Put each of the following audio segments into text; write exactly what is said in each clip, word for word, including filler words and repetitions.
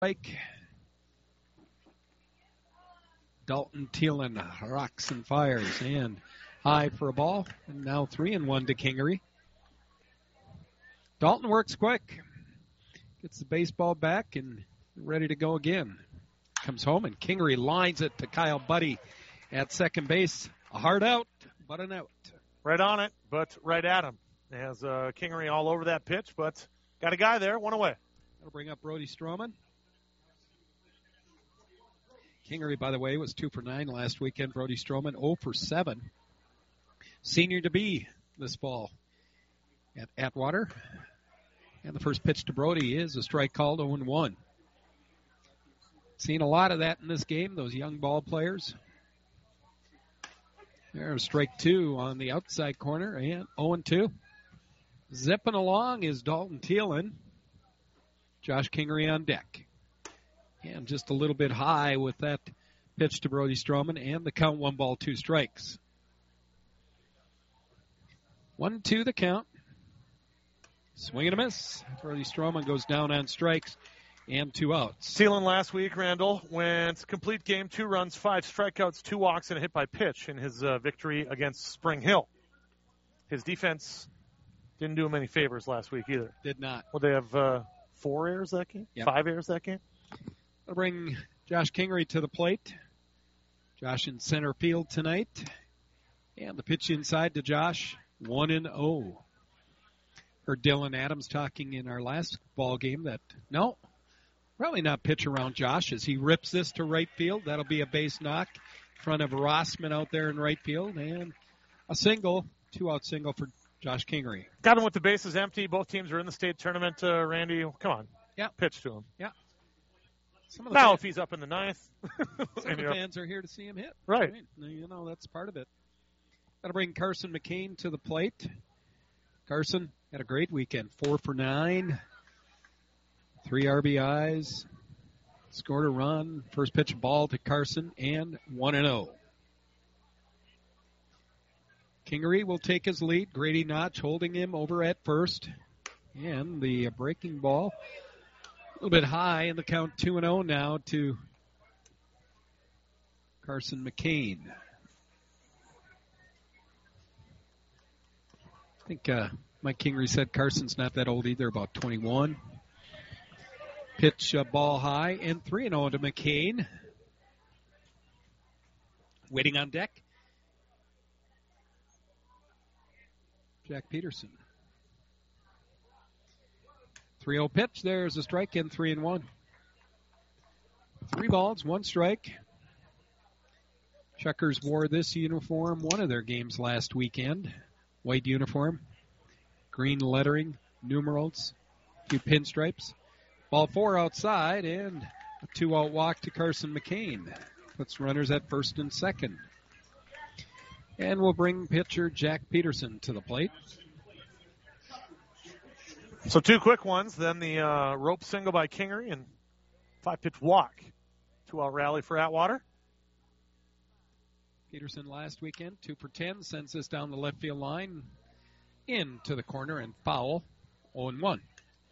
Strike. Dalton Thielen rocks and fires and high for a ball. And now three and one to Kingery. Dalton works quick. Gets the baseball back and ready to go again. Comes home and Kingery lines it to Kyle Buddy at second base. A hard out, but an out. Right on it, but right at him. Has uh, Kingery all over that pitch, but got a guy there, one away. That'll bring up Brody Stroman. Kingery, by the way, was two for nine last weekend. Brody Stroman, oh for seven. Senior to be this fall at Atwater. And the first pitch to Brody is a strike called, oh and one. Seen a lot of that in this game, those young ball players. There's strike two on the outside corner, and oh and two. Zipping along is Dalton Thielen. Josh Kingery on deck. And just a little bit high with that pitch to Brody Stroman, and the count one ball, two strikes. One, two, the count. Swing and a miss. Brody Stroman goes down on strikes and two outs. Thielen last week, Randall, went complete game, two runs, five strikeouts, two walks, and a hit by pitch in his uh, victory against Spring Hill. His defense didn't do him any favors last week either. Did not. Well, they have uh, four errors that game? Yep. Five errors that game? I'll bring Josh Kingery to the plate. Josh in center field tonight. And the pitch inside to Josh, one and oh. Heard Dylan Adams talking in our last ball game that, no, probably not pitch around Josh as he rips this to right field. That'll be a base knock in front of Rossman out there in right field. And a single, two-out single for Josh Kingery. Got him with the bases empty. Both teams are in the state tournament, uh, Randy. Come on. Yeah. Pitch to him. Yeah. Some of the now, fans, if he's up in the ninth. some of the fans are here to see him hit. Right. right. You know, that's part of it. Got to bring Carson McCain to the plate. Carson had a great weekend. Four for nine. Three R B Is. Scored a run. First pitch ball to Carson, and one and oh. Kingery will take his lead. Grady Notch holding him over at first. And the breaking ball a little bit high in the count, two and oh now to Carson McCain. I think uh, Mike Kingery said Carson's not that old either, about twenty-one. Pitch uh, ball high, and three and oh to McCain. Waiting on deck, Jack Peterson. three oh pitch. There's a strike in three and one. Three balls, one strike. Checkers wore this uniform one of their games last weekend. White uniform, green lettering, numerals, a few pinstripes. Ball four outside, and a two-out walk to Carson McCain. Puts runners at first and second. And we'll bring pitcher Jack Peterson to the plate. So two quick ones, then the uh, rope single by Kingery and five-pitch walk. Two-out rally for Atwater. Peterson last weekend, two for ten, sends this down the left field line, into the corner and foul, oh and one.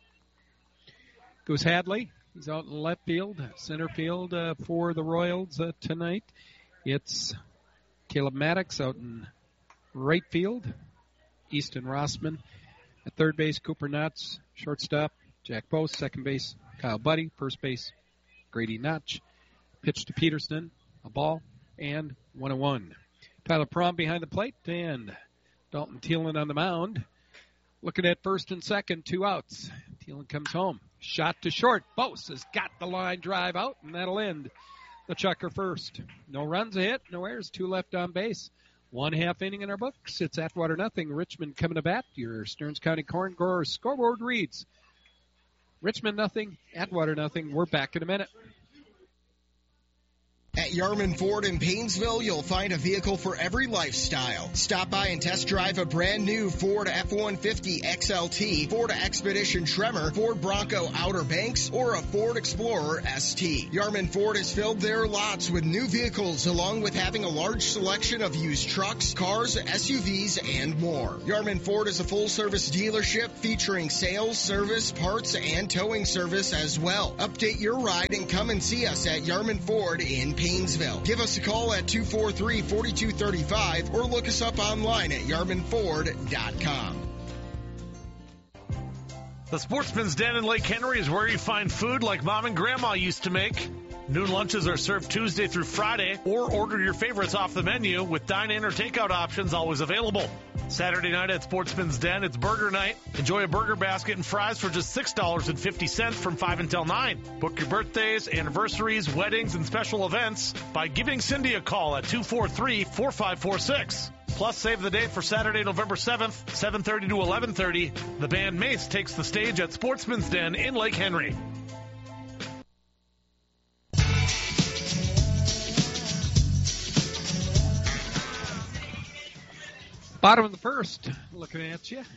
Goes Hadley. He's out in left field, center field uh, for the Royals uh, tonight. It's Caleb Maddox out in right field, Easton Rossman. At third base, Cooper Knotts. Shortstop, Jack Post. Second base, Kyle Buddy. First base, Grady Notch. Pitch to Peterson, a ball, and one and one. Tyler Prom behind the plate, and Dalton Thielen on the mound. Looking at first and second, two outs. Thielen comes home. Shot to short. Bose has got the line drive out, and that'll end the checker first. No runs a hit, no errors, two left on base. One half inning in our books. It's Atwater nothing. Richmond coming to bat. Your Stearns County Corn Growers scoreboard reads Richmond nothing, Atwater nothing. We're back in a minute. Hey, At Yarman Ford in Paynesville, you'll find a vehicle for every lifestyle. Stop by and test drive a brand new Ford F one fifty X L T, Ford Expedition Tremor, Ford Bronco Outer Banks, or a Ford Explorer S T. Yarman Ford has filled their lots with new vehicles, along with having a large selection of used trucks, cars, S U Vs, and more. Yarman Ford is a full-service dealership featuring sales, service, parts, and towing service as well. Update your ride and come and see us at Yarman Ford in Paynesville. Give us a call at two four three, four two three five or look us up online at yarman ford dot com. The Sportsman's Den in Lake Henry is where you find food like Mom and Grandma used to make. Noon lunches are served Tuesday through Friday, or order your favorites off the menu with dine-in or takeout options always available. Saturday night at Sportsman's Den, it's burger night. Enjoy a burger basket and fries for just six dollars and fifty cents from five until nine. Book your birthdays, anniversaries, weddings, and special events by giving Cindy a call at two four three, four five four six. Plus, save the date for Saturday, November seventh, seven thirty to eleven thirty. The band Mace takes the stage at Sportsman's Den in Lake Henry. Bottom of the first, looking at you.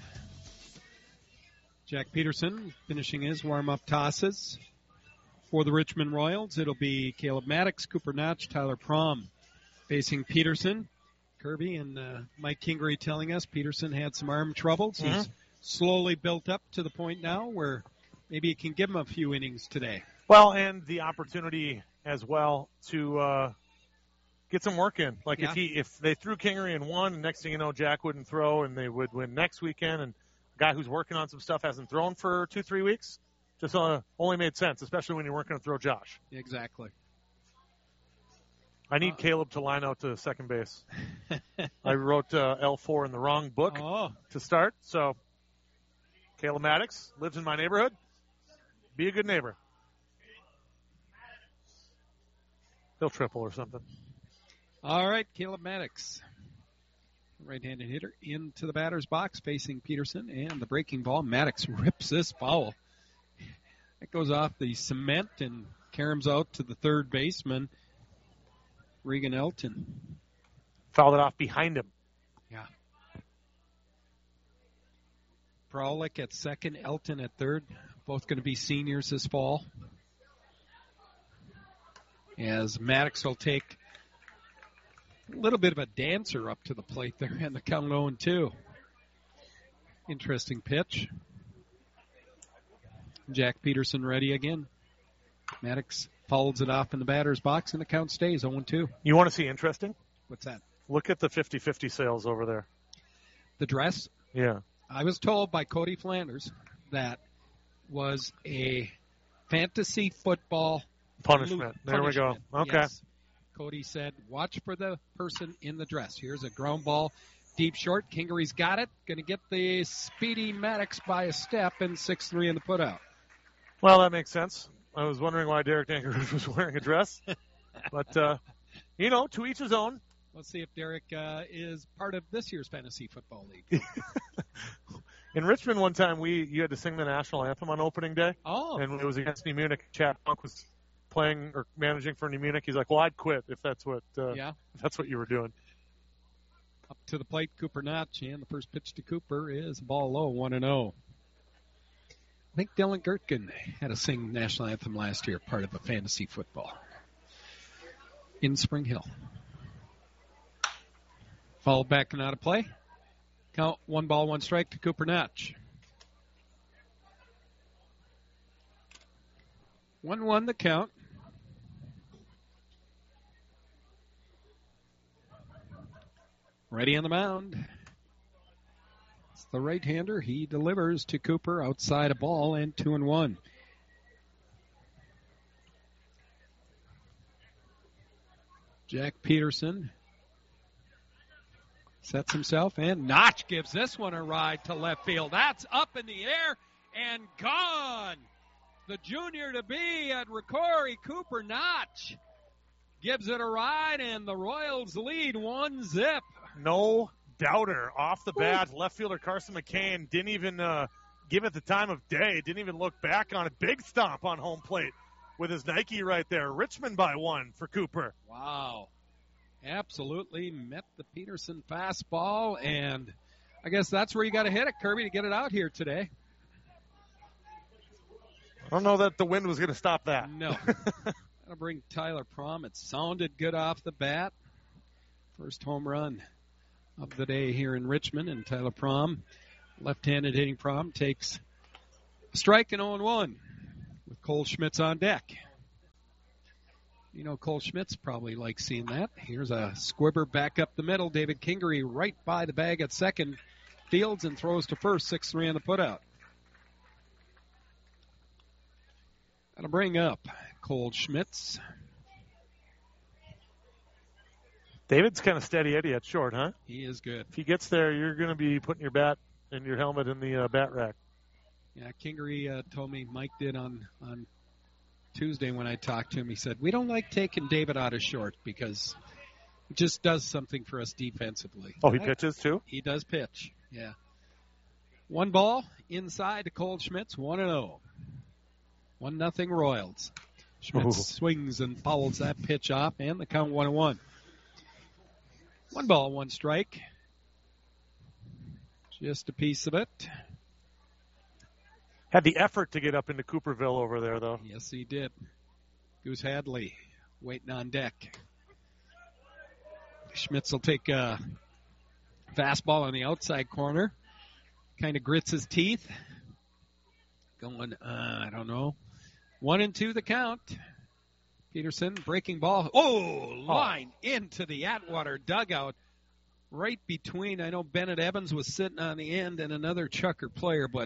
Jack Peterson finishing his warm-up tosses. For the Richmond Royals, it'll be Caleb Maddox, Cooper Notch, Tyler Prom facing Peterson. Kirby and uh, Mike Kingery telling us Peterson had some arm troubles. Mm-hmm. He's slowly built up to the point now where maybe he can give him a few innings today. Well, and the opportunity as well to uh, get some work in. Like yeah. if he if they threw Kingery in one, and next thing you know, Jack wouldn't throw, and they would win next weekend, and a guy who's working on some stuff hasn't thrown for two, three weeks, just uh, only made sense, especially when you weren't going to throw Josh. Exactly. I need uh, Caleb to line out to second base. I wrote uh, L four in the wrong book oh. to start, so Caleb Maddox lives in my neighborhood. Be a good neighbor. He'll triple or something. All right, Caleb Maddox, right-handed hitter, into the batter's box facing Peterson, and the breaking ball. Maddox rips this foul. It goes off the cement and caroms out to the third baseman, Regan Elton. Fouled it off behind him. Yeah. Prowlick at second, Elton at third. Both going to be seniors this fall. As Maddox will take a little bit of a dancer up to the plate there, and the count oh and two. Interesting pitch. Jack Peterson ready again. Maddox folds it off in the batter's box, and the count stays oh and two. You want to see interesting? What's that? Look at the fifty-fifty sales over there. The dress? Yeah. I was told by Cody Flanders that was a fantasy football punishment. There punishment. we go. Okay. Yes. Cody said, watch for the person in the dress. Here's a ground ball, deep short. Kingery's got it. Going to get the speedy Maddox by a step, and six three in the putout. Well, that makes sense. I was wondering why Derek Dankerud was wearing a dress. But, uh, you know, to each his own. Let's see if Derek uh, is part of this year's Fantasy Football League. In Richmond one time, we you had to sing the national anthem on opening day. Oh. And it was against New Munich. Chad Funk was playing or managing for New Munich. He's like, well, I'd quit if that's what uh, yeah. if that's what you were doing. Up to the plate, Cooper Notch, and the first pitch to Cooper is ball low, one and oh. I think Dylan Gertkin had to sing national anthem last year, part of the fantasy football in Spring Hill. Fouled back and out of play. Count one ball, one strike to Cooper Notch. one one the count. Ready on the mound. It's the right-hander. He delivers to Cooper outside a ball and two and one. Jack Peterson sets himself, and Notch gives this one a ride to left field. That's up in the air and gone. The junior to be at Ricori, Cooper Notch, gives it a ride, and the Royals lead one zip. No doubter. Off the bat, Ooh. Left fielder Carson McCain didn't even uh, give it the time of day, didn't even look back on it. Big stomp on home plate. with his Nike right there. Richmond by one for Cooper. Wow. Absolutely met the Peterson fastball, and I guess that's where you got to hit it, Kirby, to get it out here today. I don't know that the wind was going to stop that. No. That'll bring Tyler Prom. It sounded good off the bat. First home run of the day here in Richmond, and Tyler Prom, left-handed hitting Prom, takes a strike and oh one with Cole Schmitz on deck. You know, Cole Schmitz probably likes seeing that. Here's a squibber back up the middle. David Kingery right by the bag at second. Fields and throws to first, six three on the putout. That'll bring up Cole Schmitz. David's kind of steady Eddie at short, huh? He is good. If he gets there, you're going to be putting your bat and your helmet in the uh, bat rack. Yeah, Kingery uh, told me, Mike did on, on Tuesday when I talked to him. He said, we don't like taking David out of short because it just does something for us defensively. Oh, he I, pitches too? He does pitch, yeah. One ball inside to Cole Schmitz, one and oh. One nothing Royals. Schmitz Ooh. swings and fouls that pitch off, and the count one and one. One ball, one strike. Just a piece of it. Had the effort to get up into Cooperville over there, though. Yes, he did. Goose Hadley waiting on deck. Schmitz will take a fastball on the outside corner. Kind of grits his teeth. Going, uh, I don't know. One and two the count. Peterson breaking ball. Oh, line oh. into the Atwater dugout. Right between, I know Bennett Evans was sitting on the end and another Chucker player, but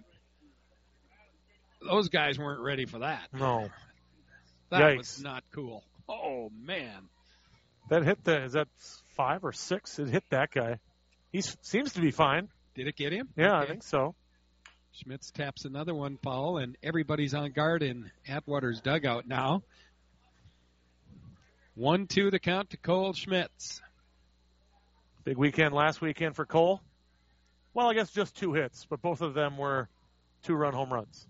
those guys weren't ready for that. No. That Yikes. was not cool. Oh, man. That hit the, is that five or six? It hit that guy. He seems to be fine. Did it get him? Yeah, okay. I think so. Schmitz taps another one foul, and everybody's on guard in Atwater's dugout now. one two the count to Cole Schmitz. Big weekend last weekend for Cole. Well, I guess just two hits, but both of them were two-run home runs.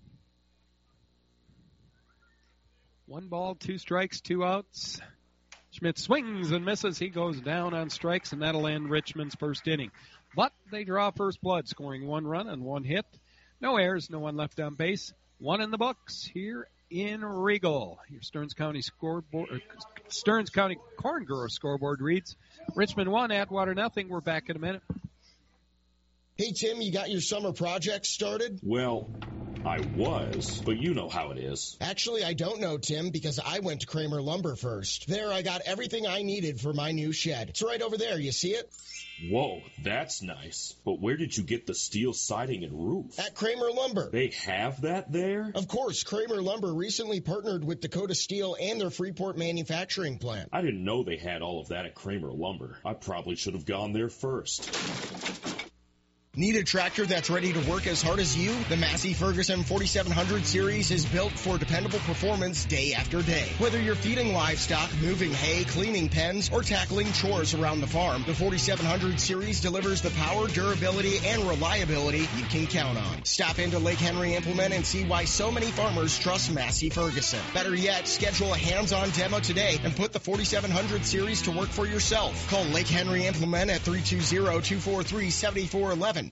One ball, two strikes, two outs. Schmitz swings and misses. He goes down on strikes, and that'll end Richmond's first inning. But they draw first blood, scoring one run and one hit. No errors, no one left on base. One in the books here in Regal. Your Stearns County scoreboard, Stearns County Corn Grower scoreboard reads Richmond one, Atwater nothing. We're back in a minute. Hey, Tim, you got your summer project started? Well, I was, but you know how it is. Actually, I don't know, Tim, because I went to Kramer Lumber first. There, I got everything I needed for my new shed. It's right over there. You see it? Whoa, that's nice. But where did you get the steel siding and roof? At Kramer Lumber. They have that there? Of course, Kramer Lumber recently partnered with Dakota Steel and their Freeport manufacturing plant. I didn't know they had all of that at Kramer Lumber. I probably should have gone there first. Need a tractor that's ready to work as hard as you? The Massey Ferguson forty-seven hundred series is built for dependable performance day after day. Whether you're feeding livestock, moving hay, cleaning pens, or tackling chores around the farm, the forty-seven hundred series delivers the power, durability, and reliability you can count on. Stop into Lake Henry Implement and see why so many farmers trust Massey Ferguson. Better yet, schedule a hands-on demo today and put the forty-seven hundred series to work for yourself. Call Lake Henry Implement at three two zero, two four three, seven four one one.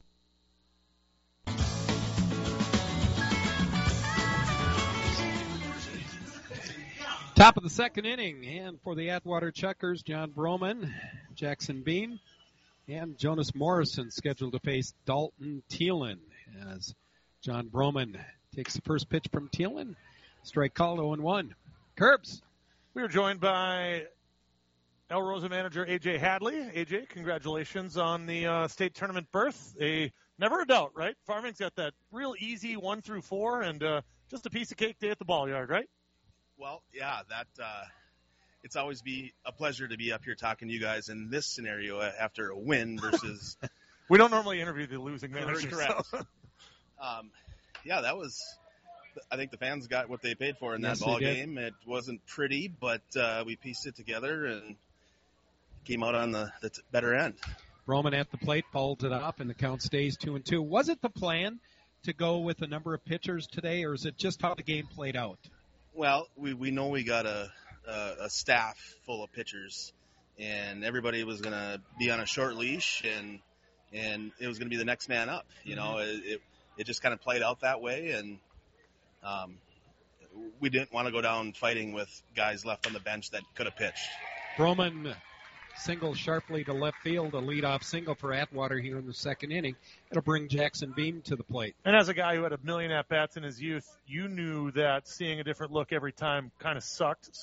Top of the second inning, and for the Atwater Chuckers, John Broman, Jackson Bean, and Jonas Morrison scheduled to face Dalton Thielen as John Broman takes the first pitch from Thielen. Strike called oh one. Curbs. We are joined by El Rosa manager A J Hadley. A J, congratulations on the uh, state tournament berth. A never a doubt, right? Farming's got that real easy one through four, and uh, just a piece of cake day at the ball yard, right? Well, yeah, that uh, it's always be a pleasure to be up here talking to you guys in this scenario after a win versus. We don't normally interview the losing managers. Correct. So. um, yeah, that was. I think the fans got what they paid for in yes, that ball game. It wasn't pretty, but uh, we pieced it together and came out on the, the t- better end. Roman at the plate, fouled it off, and the count stays two and two. Was it the plan to go with a number of pitchers today, or is it just how the game played out? Well, we, we know we got a, a, a staff full of pitchers, and everybody was going to be on a short leash, and and it was going to be the next man up. You know, it, it, it just kind of played out that way, and um, we didn't want to go down fighting with guys left on the bench that could have pitched. Broman single sharply to left field, a leadoff single for Atwater here in the second inning. It'll bring Jackson Beam to the plate. And as a guy who had a million at-bats in his youth, you knew that seeing a different look every time kind of sucked.